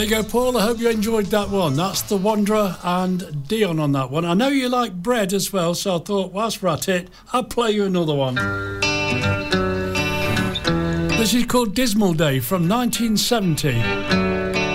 There you go, Paul. I hope you enjoyed that one. That's The Wanderer and Dion on that one. I know you like bread as well, so I thought whilst we're at it, I'll play you another one. This is called Dismal Day from 1970.